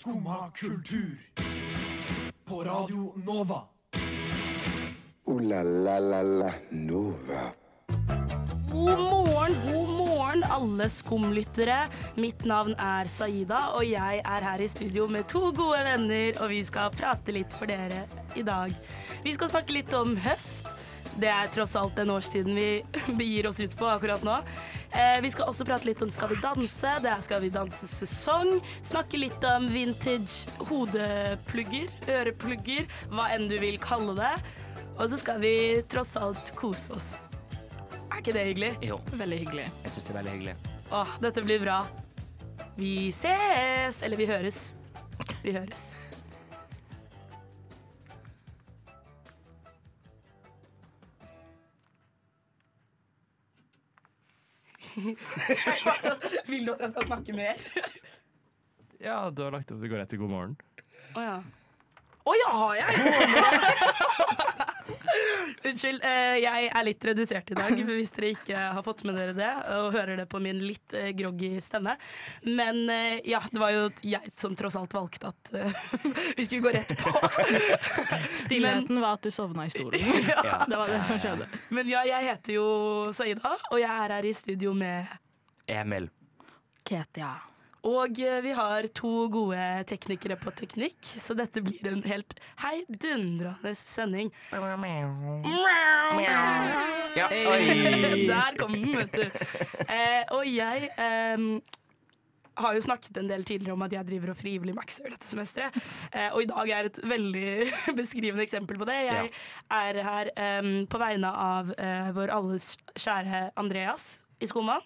Skumma kultur. På Radio Nova. La la la la Nova. God morgen alle skumlyttere. Mitt navn er Saida, og jeg er her i studio med to gode venner, og vi skal prate litt for dere i dag. Vi skal snakke litt om høst. Det er tross alt den årstiden vi begir oss ut på akkurat nå. Vi skal også prate litt om Skal vi danse. Det er Skal vi danse-sesong. Snakke litt om vintage hodeplugger, øreplugger, hva enn du vil kalle det. Og så skal vi tross alt kose oss. Er ikke det hyggelig? Jo. Veldig hyggelig. Jeg synes det er veldig hyggelig. Åh, dette blir bra. Vi ses! Eller vi høres. Vi høres. Vil du at jeg skal snakke mer? Ja, du har lagt opp til å gå rett til god morgen. Åja. Åja, har jeg? Unnskyld, jeg er litt redusert i dag, hvis dere ikke har fått med dere det, og hører det på min litt groggy stemme. Men ja, det var jo jeg som tross alt valgte at vi skulle gå rett på. Stillheten var at du sovna i stolen. Ja. Det var det som skjedde. Men ja, jeg heter jo Saida, og jeg er her i studio med Emil. Ketia. Og vi har to gode teknikere på teknikk, så dette blir en helt heidundrende sending. Ja, oi! Der kom den, vet du. Og jeg har jo snakket en del tidligere om at jeg driver og frivillig makser dette semesteret. Og i dag er et veldig beskrivende eksempel på det. Jeg er her på vegne av vår alles kjære Andreas i Skumma.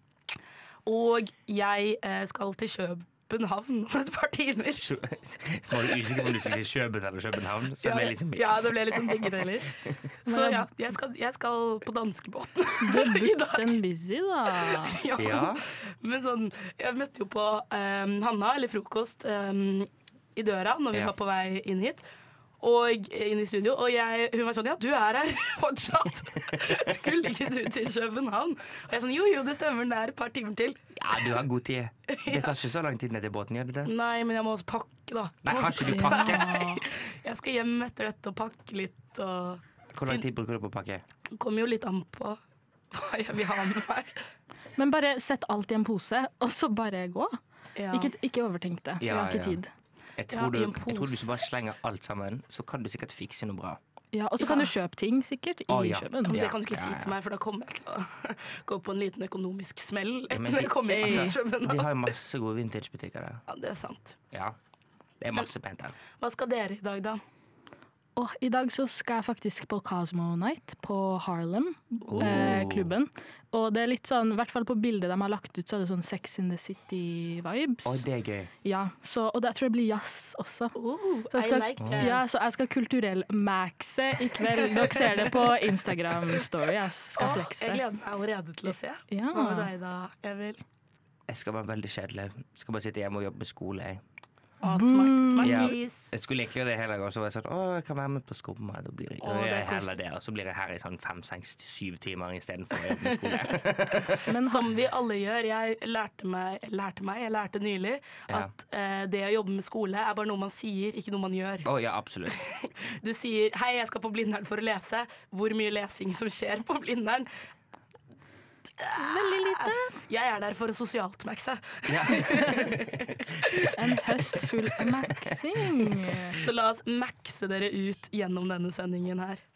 Og jeg skal til København om et par timer. Var du usikker på om du skulle til København eller København? Så det ble liksom mix. Ja, det ble litt sånn begge deler. Så ja, jeg skal på danskebåten i dag. Den busy, da. Ja. Men sånn, jeg møtte jo på Hanna, eller frokost, i døra når vi var på vei inn hit. Og inn i studio, og hun var sånn, ja, du er her fortsatt. Skulle ikke du til København? Og jeg sånn, jo, det stemmer, det er et par timer til. Ja, du har god tid. Det tar ikke så lang tid ned til båten, gjør det det? Nei, men jeg må også pakke da. Nei, har ikke du pakket? Jeg skal hjem etter dette og pakke litt. Og Hvor lang tid bruker du på å pakke? det kommer jo litt an på hva jeg vil ha med meg. Men bare sett alt i en pose, og så bare gå. Ja. Ikke overtenk det. Vi har ikke tid. Jeg tror i en du pose. bare slenger alt sammen, så kan du sikkert fikse noe bra. Ja, og så kan du kjøpe ting, sikkert, i ja. København. Men det Ja. kan du ikke si til meg, for da kommer jeg til å gå på en liten økonomisk smell Men etter jeg kommer hjem til De København. har jo masse gode vintagebutikker der. Ja, det er sant. Ja, det er masse pent her. Hva skal dere i dag da? Og i dag så skal jeg faktisk på Cosmo Night på Harlem, klubben. Og det er litt sånn, i hvert fall på bildet de har lagt ut, så er det sånn Sex in the City-vibes. Å, det er gøy. Ja, og jeg tror det blir jazz også. Så I like jazz. Ja, så jeg skal kulturell maxe i kveld. Dere ser det på Instagram-story. Jeg skal Jeg flekse. gleder meg allerede til å se. Ja. Hva med deg da, Emil? Jeg skal være veldig kjedelig. Jeg skal bare sitte hjemme og jobbe med skole, jeg. Smarties. Jeg skulle egentlig det hele dagen, så var jeg sånn, jeg kan være med på Skumma. Da blir jeg, Å, det er jeg heller det, og så blir jeg her i sånn 5-6-7 timer i stedet for å jobbe med skole. Men Som vi alle gjør. Jeg lærte nylig at det å jobbe med skole er bare noe man sier, ikke noe man gjør. Å, ja, absolutt. Du sier, hei, jeg skal på Blindern for å lese. Hvor mye lesing som skjer på Blindern? veldig lite. Jeg er der for å sosialt maxe. Ja. En høst full maxing. Så la oss maxe dere ut gjennom denne sendingen her.